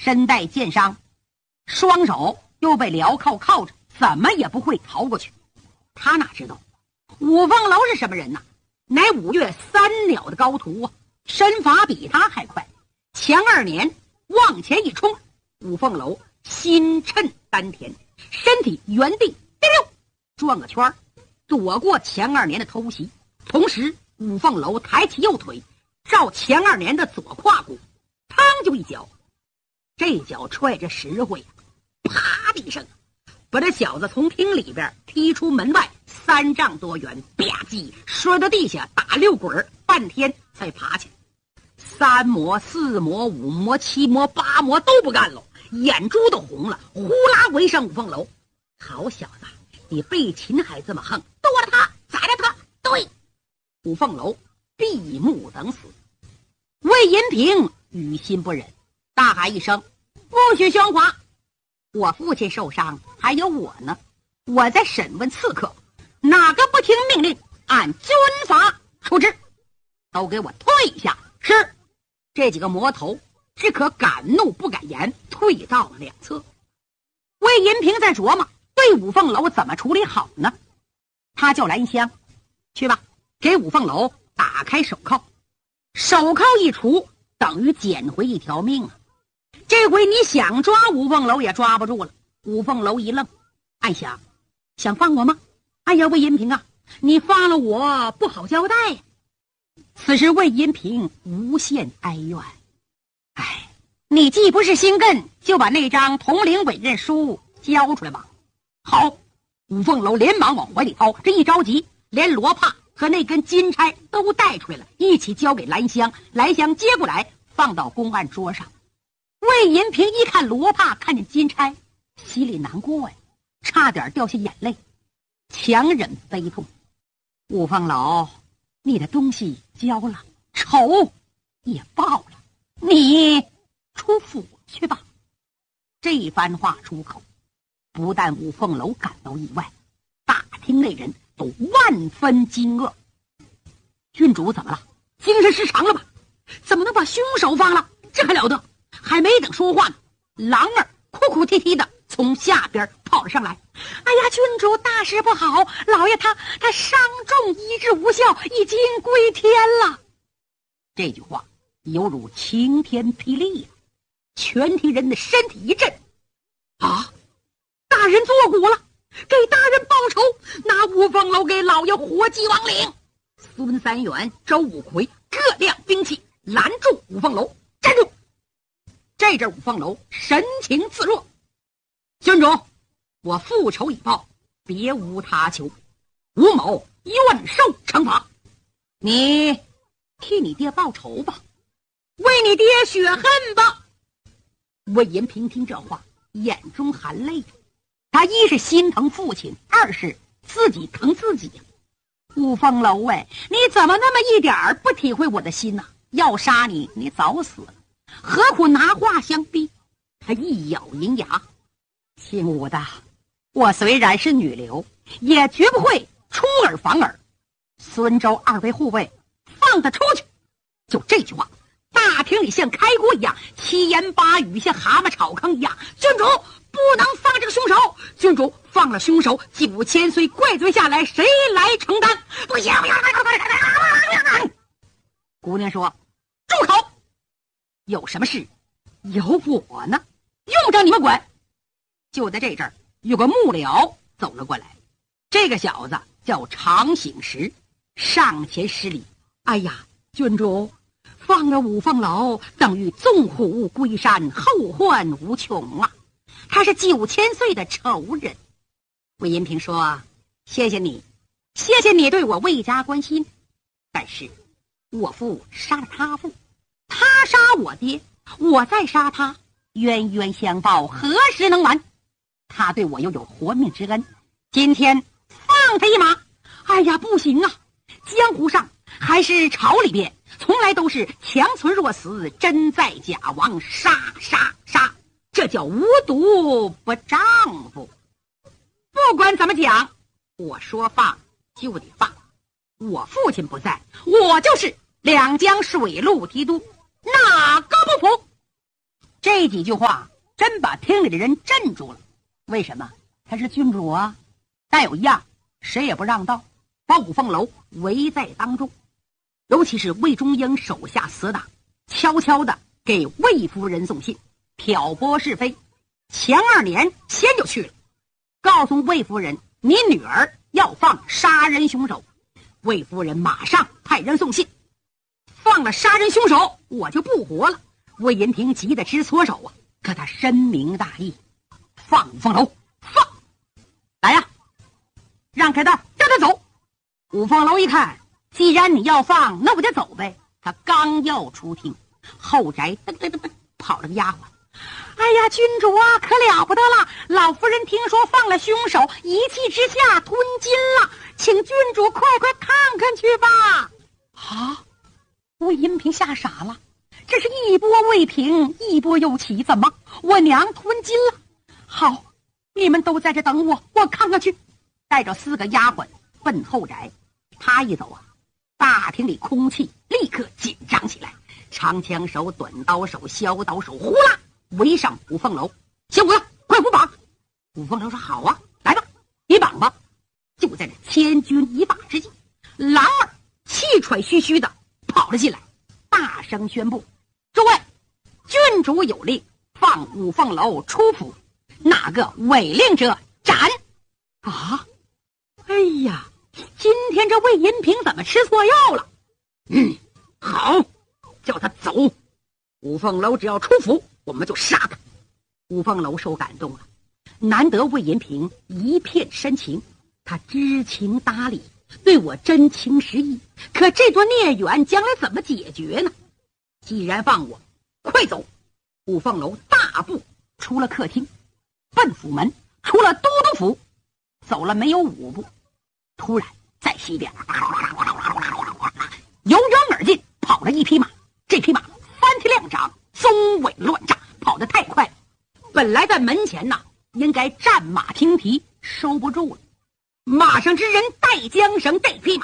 身带剑伤，双手又被镣铐铐着，怎么也不会逃过去。他哪知道五凤楼是什么人呢？乃5岳3鸟的高徒啊，身法比他还快。前2年往前一冲，五凤楼心趁丹田，身体原地滴溜转个圈，躲过前2年的偷袭。同时五凤楼抬起右腿，照前2年的左胯骨，嘡就一脚。这脚踹着实惠，啪的一声，把这小子从厅里边踢出门外3丈多远，吧唧摔到地下，打6滚，半天才爬起来。3魔、4魔、5魔、7魔、8魔都不干了，眼珠都红了，呼啦围上五凤楼。好小子，你被擒还这么横，剁了他，宰了他！对，五凤楼闭目等死。魏银平于心不忍，大喊一声：不许喧哗！我父亲受伤，还有我呢，我在审问刺客，哪个不听命令，按军法处置，都给我退下！是。这几个魔头只可敢怒不敢言，退到了2侧。魏银平在琢磨对五凤楼怎么处理好呢？他叫兰香去吧，给五凤楼打开手铐，手铐一除，等于捡回一条命啊！这回你想抓五凤楼也抓不住了。五凤楼一愣，暗想：想放我吗？哎呀，魏银平啊，你放了我不好交代呀。此时魏银平无限哀怨，哎，你既不是心艮，就把那张统领委任书交出来吧。好，五凤楼连忙往怀里掏，这一着急，连罗帕和那根金钗都带出来了，一起交给兰香。兰香接过来，放到公案桌上。魏银平一看罗帕，看见金钗，心里难过呀，差点掉下眼泪，强忍悲痛。五凤楼，你的东西交了，仇也报了，你出府去吧。这番话出口，不但五凤楼感到意外，大厅内人都万分惊愕。郡主怎么了？精神失常了吧？怎么能把凶手放了？这还了得！还没等说话呢，狼儿哭哭啼啼的从下边跑了上来。哎呀，郡主大事不好，老爷他伤重医治无效，已经归天了。这句话犹如晴天霹雳呀，全体人的身体一震。啊，大人作古了，给大人报仇，拿五凤楼给老爷活祭亡灵。孙三元、周五魁各亮兵器，拦住五凤楼，站住！这阵五凤楼神情自若，郡主，我复仇已报，别无他求，吴某愿受惩罚。你替你爹报仇吧，为你爹雪恨吧。魏银平听这话，眼中含泪。他一是心疼父亲，二是自己疼自己呀。五凤楼哎，你怎么那么一点儿不体会我的心呢？要杀你，你早死了，何苦拿话相逼？他一咬银牙，姓武的，我虽然是女流，也绝不会出尔反尔。孙周2位护卫，放他出去！就这句话，大厅里像开锅一样，七言八语像蛤蟆炒坑一样。郡主不能放这个凶手，郡主放了凶手，9000岁怪罪下来，谁来承担？不行！姑娘说：“住口！有什么事有我呢，用着你们管。”就在这阵儿，有个幕僚走了过来，这个小子叫常醒时，上前施礼：“哎呀，郡主，放了五凤楼，等于纵虎归山，后患无穷啊！他是9000岁的仇人。”魏银平说：“谢谢你，谢谢你对我魏家关心，但是我父杀了他父，他杀我爹，我再杀他，冤冤相报何时能完？他对我又有活命之恩，今天放他一马。哎呀，不行啊！江湖上还是朝里边，从来都是强存弱死，真在假亡，杀杀杀，这叫无毒不丈夫。不管怎么讲，我说放就得放。我父亲不在，我就是两江水陆提督，哪个不服？” 这几句话真把厅里的人镇住了。为什么？他是郡主啊，但有一样，谁也不让道，把五凤楼围在当中。尤其是魏忠英手下死党，悄悄的给魏夫人送信，挑拨是非。前2年先就去了，告诉魏夫人，你女儿要放杀人凶手。魏夫人马上派人送信，放了杀人凶手，我就不活了。魏银平急得直搓手啊，可他深明大义，放五凤楼，放！来呀，让开道，让他走。五凤楼一看，既然你要放，那我就走呗。他刚要出厅，后宅噔噔噔噔跑了个丫鬟。哎呀，君主啊，可了不得了！老夫人听说放了凶手，一气之下吞金了，请君主快快看看去吧。啊！魏银平吓傻了，这是一波未平，一波又起，怎么我娘吞金了？好，你们都在这等我，我看看去。带着4个丫鬟奔后宅，他一走啊，大厅里空气立刻紧张起来，长枪手、短刀手、削刀手呼啦围上五凤楼。小五子，快扶绑！五凤楼说好啊，来吧，你绑吧。就在这千钧一发之际，郎儿气喘吁吁的跑了进来，大声宣布：诸位，郡主有令，放五凤楼出府，哪个违令者斩！啊！哎呀，今天这魏银平怎么吃错药了？好，叫他走。五凤楼只要出府，我们就杀他。五凤楼受感动了，难得魏银平一片深情，他知情达理，对我真情实意。可这段孽缘将来怎么解决呢？既然放我，快走！五凤楼大步出了客厅，奔府门，出了都督府，走了没有5步，突然在西边由远而近跑了一匹马。这匹马翻蹄亮掌，鬃尾乱炸，跑得太快，本来在门前呢，应该战马停蹄，收不住了。马上之人带缰绳，这匹马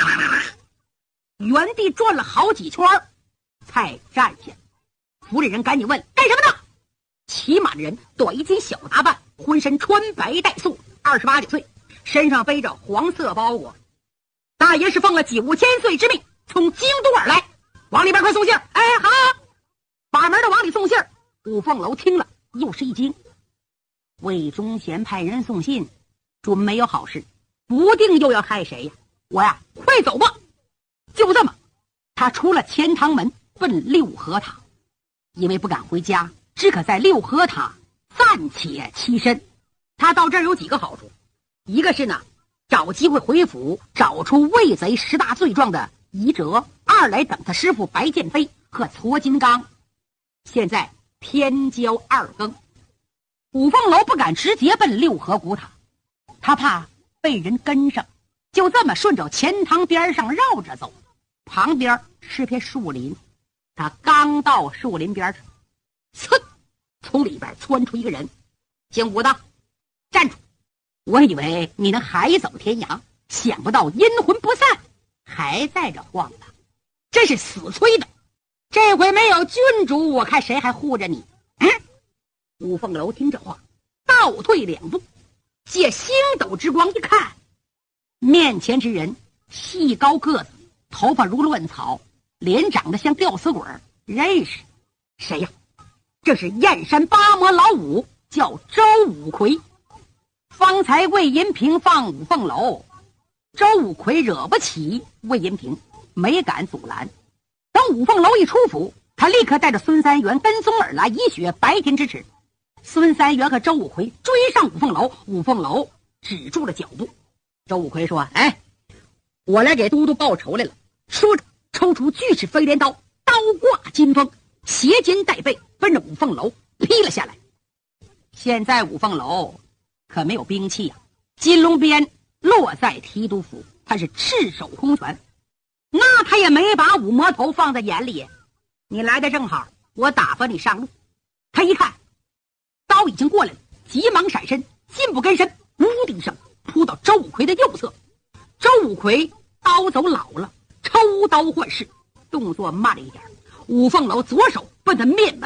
原地转了好几圈才站下。府里人赶紧问干什么呢？骑马的人短衣小打扮，浑身穿白带素，28、9岁，身上背着黄色包裹。大爷是奉了9千岁之命从京都而来，往里边快送信。哎，好，把门的往里送信。五凤楼听了又是一惊，魏忠贤派人送信，准没有好事，不定又要害谁呀？我呀，快走吧。就这么，他出了钱塘门，奔六合塔。因为不敢回家，只可在六合塔暂且栖身。他到这儿有几个好处，一个是呢，找机会回府，找出魏贼10大罪状的遗折；二来等他师傅白剑飞和矬金刚。现在天交2更，五凤楼不敢直接奔六合古塔，他怕被人跟上，就这么顺着钱塘边上绕着走。旁边是片树林，他刚到树林边上，噌，从里边窜出一个人。姓武的，站住！我以为你能海走天涯，想不到阴魂不散，还在这晃荡，真是死催的。这回没有郡主，我看谁还护着你？五凤楼听这话，倒退2步，借星斗之光一看，面前之人细高个子，头发如乱草，脸长得像吊死鬼，认识谁呀？这是燕山八魔老五，叫周五魁。方才魏银平放五凤楼，周五魁惹不起魏银平，没敢阻拦。等五凤楼一出府，他立刻带着孙三元跟踪而来，以雪白天之耻。孙三元和周五魁追上五凤楼，五凤楼止住了脚步。周五魁说：哎，我来给都督报仇来了。说着抽出巨齿飞镰刀，刀挂金锋，斜肩带背，奔着五凤楼劈了下来。现在五凤楼可没有兵器啊，金龙鞭落在提督府，他是赤手空拳，那他也没把五魔头放在眼里。你来的正好，我打发你上路。他一看刀已经过来了，急忙闪身，进步跟身，呜的一声扑到周五魁的右侧。周五魁刀走老了，抽刀换式，动作慢了一点。五凤楼左手奔他面门，呜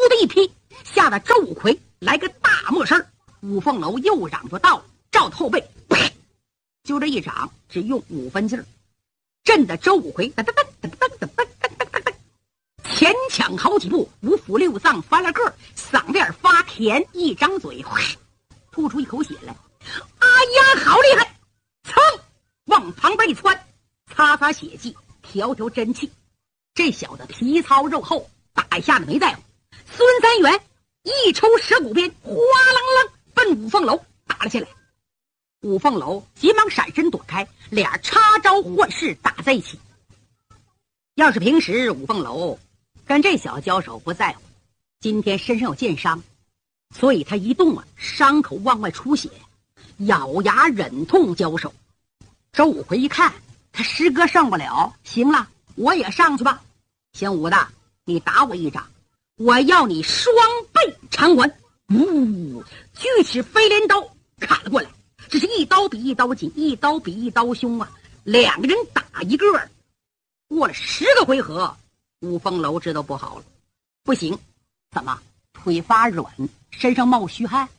的一劈，吓得周五奎来个大没身。五凤楼又嚷就到了，照后背，啪，就这一掌只用5分劲儿，震得周五奎噔噔噔噔噔噔噔噔噔噔，前抢好几步，五腑六脏翻了个，嗓子眼发甜，一张嘴吐出一口血来。哎呀，好厉害！噌，往旁边一窜，擦擦血迹，调调真气。这小子皮糙肉厚，打一下子没在乎。孙三元一抽蛇骨鞭，哗啷啷奔五凤楼打了下来。五凤楼急忙闪身躲开，俩插招换式打在一起。要是平时五凤楼跟这小子交手不在乎，今天身上有剑伤，所以他一动伤口往外出血，咬牙忍痛交手。周五奎一看他师哥上不了，行了，我也上去吧。姓武的，你打我一掌，我要你双倍偿还。锯齿飞镰刀砍了过来，这是一刀比一刀紧，一刀比一刀凶啊！两个人打一个。过了10个回合，五凤楼知道不好了，不行，怎么腿发软，身上冒虚汗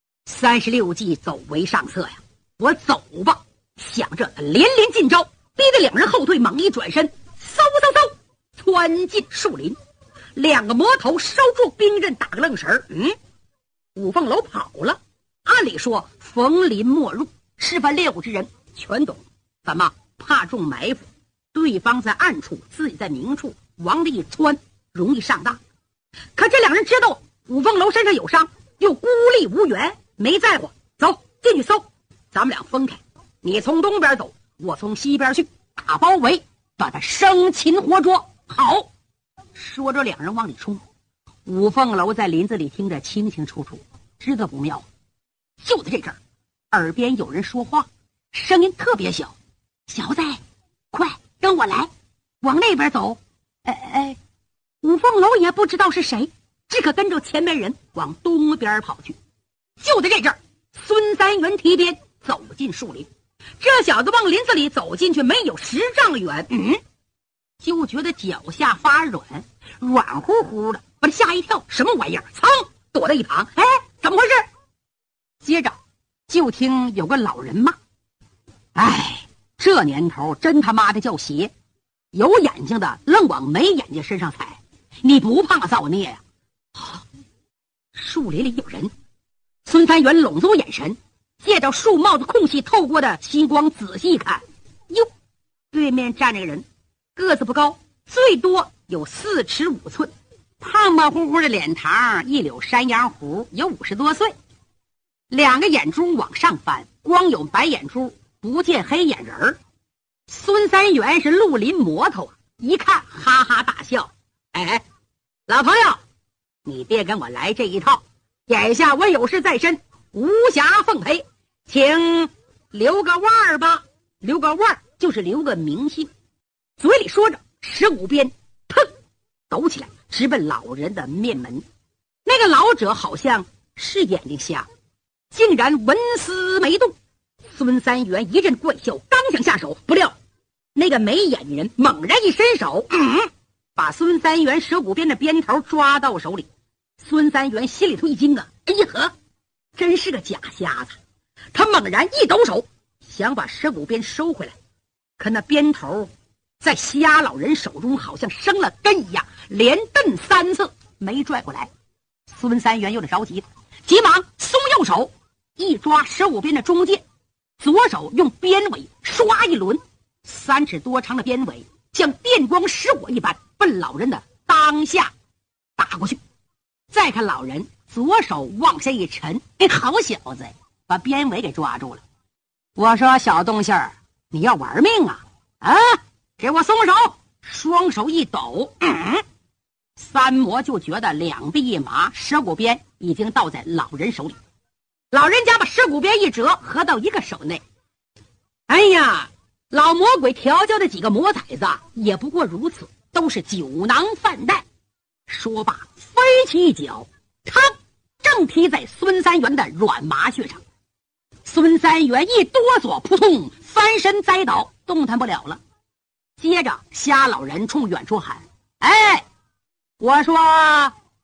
？36计走为上策呀！我走吧。想着连连进招，逼得两人后退，猛一转身，嗖嗖嗖窜进树林。两个魔头收住兵刃，打个愣神儿。五凤楼跑了。按理说逢林莫入，示范猎户之人全懂，怎么怕中埋伏？对方在暗处，自己在明处，往里一窜，容易上当。可这两人知道五凤楼身上有伤，又孤立无援，没在乎。走，进去搜，咱们俩分开，你从东边走，我从西边去，打包围，把他生擒活捉。好，说着两人往里冲。五凤楼在林子里听着清清楚楚，知道不妙。就在这阵儿，耳边有人说话，声音特别小：“小子，快跟我来，往那边走。”五凤楼也不知道是谁，只可跟着前面人往东边跑去。就在这阵儿，孙三元提鞭走进树林。这小子往林子里走进去没有10丈远，就觉得脚下发软，软乎乎的，把他吓一跳，什么玩意儿？噌，躲在一旁。怎么回事？接着就听有个老人骂：“这年头真他妈的叫邪，有眼睛的愣往没眼睛身上踩，你不怕造孽呀？”树林里有人。孙三元拢住眼神，借着树帽子空隙透过的星光仔细一看，哟，对面站着个人，个子不高，最多有4尺5寸，胖胖乎乎的脸庞，一绺山羊胡，有50多岁，两个眼珠往上翻，光有白眼珠，不见黑眼仁儿。孙三元是绿林魔头啊，一看哈哈大笑：“老朋友，你别跟我来这一套，眼下我有事在身，无暇奉陪，请留个腕儿吧。”留个腕儿就是留个名姓。嘴里说着，蛇骨鞭砰抖起来，直奔老人的面门。那个老者好像是眼睛瞎，竟然纹丝没动。孙三元一阵怪笑，刚想下手，不料那个没眼的人猛然一伸手，把孙三元蛇骨鞭的鞭头抓到手里。孙三元心里头一惊啊，真是个假瞎子。他猛然一抖手，想把蛇骨鞭收回来，可那鞭头在瞎老人手中好像生了根一样，连蹬3次没拽过来。孙三元有点着急了，急忙松右手，一抓蛇骨鞭的中间，左手用鞭尾刷一轮，3尺多长的鞭尾像电光石火一般奔老人的当下打过去。再看老人左手往下一沉，好小子，把鞭尾给抓住了。我说小东西儿，你要玩命啊？给我松手！双手一抖，三魔就觉得两臂一麻，蛇骨鞭已经倒在老人手里。老人家把蛇骨鞭一折，合到一个手内。老魔鬼调教的几个魔崽子也不过如此，都是酒囊饭袋。说罢，飞起一脚，嘡，正踢在孙三元的软麻穴上。孙三元一哆嗦，扑通翻身栽倒，动弹不了了。接着瞎老人冲远处喊：“我说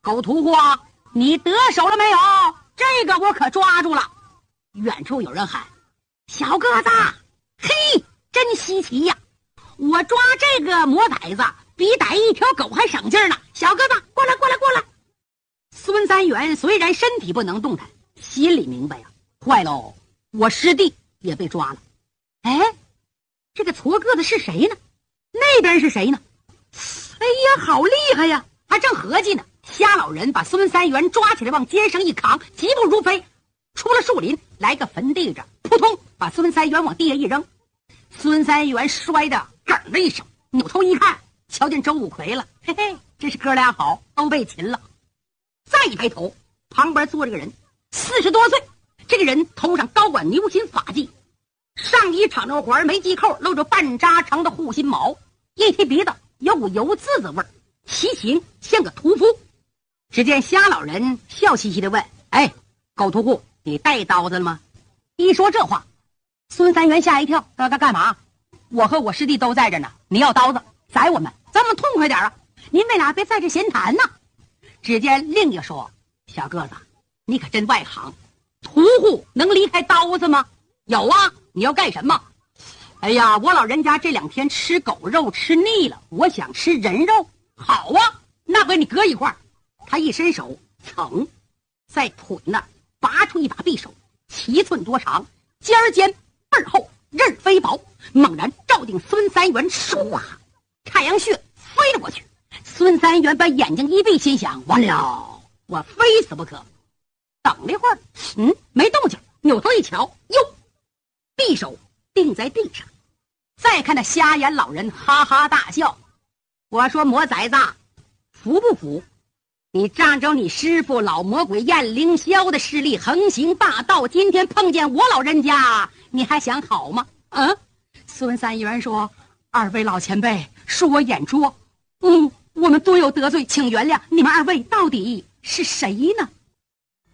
狗屠户啊，你得手了没有？这个我可抓住了。远处有人喊：小个子，嘿，真稀奇呀！我抓这个魔崽子比逮一条狗还省劲儿呢。小个子，过来过来过来。孙三元虽然身体不能动弹，心里明白呀，坏喽，我师弟也被抓了。哎，这个矬个子是谁呢？那边是谁呢？哎呀，好厉害呀！还正合计呢，瞎老人把孙三元抓起来往肩上一扛，疾步如飞，出了树林，来个坟地着，扑通把孙三元往地下一扔。孙三元摔得咯的一声，扭头一看，瞧见周五奎了。嘿嘿，这是哥俩好，都被擒了。再一抬头，旁边坐着个人，40多岁。这个人头上高管牛心发髻，上衣敞着环，没系扣，露着半扎长的护心毛，一提鼻子有股油渍子味儿，其形像个屠夫。只见瞎老人笑嘻嘻地问：哎，狗屠户，你带刀子了吗？一说这话，孙三元吓一跳，干嘛？我和我师弟都在这呢，你要刀子宰我们，咱们痛快点啊！您为俩别在这闲谈呢。只见另一个说：小个子，你可真外行，屠户能离开刀子吗？有啊，你要干什么？哎呀，我老人家这2天吃狗肉吃腻了，我想吃人肉。好啊，那给你搁一块。他一伸手，噌，在腿那儿拔出一把匕首，7寸多长，尖儿尖背儿厚，刃儿飞薄，猛然照定孙三元，唰，太阳穴飞了过去。孙三元把眼睛一闭，心想：完了，我非死不可。等了一会儿，没动静，扭头一瞧，哟，匕首定在地上。再看那瞎眼老人哈哈大笑。我说魔崽子，服不服？你仗着你师父老魔鬼燕凌霄的势力横行霸道，今天碰见我老人家，你还想好吗？孙三元说：二位老前辈，恕我眼拙，我们多有得罪，请原谅。你们二位到底是谁呢？